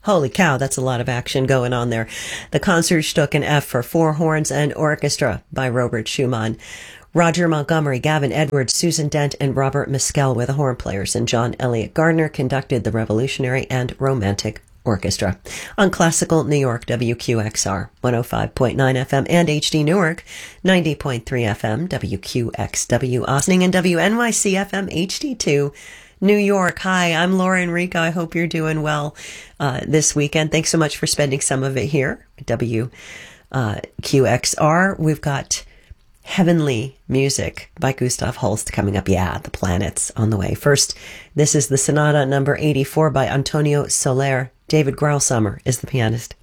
Holy cow, that's a lot of action going on there. The Concertstück in F for four horns and orchestra by Robert Schumann. Roger Montgomery, Gavin Edwards, Susan Dent, and Robert Mescal were the horn players, and John Elliott Gardner conducted the Revolutionary and Romantic Orchestra. On Classical New York, WQXR 105.9 FM and HD Newark 90.3 FM, WQXW Austin, and WNYC FM HD2 New York. Hi, I'm Laura Enrico. I hope you're doing well this weekend. Thanks so much for spending some of it here at WQXR. We've got Heavenly Music by Gustav Holst coming up. Yeah, the planets on the way. First, this is the Sonata number 84 by Antonio Soler. David Grausamer is the pianist.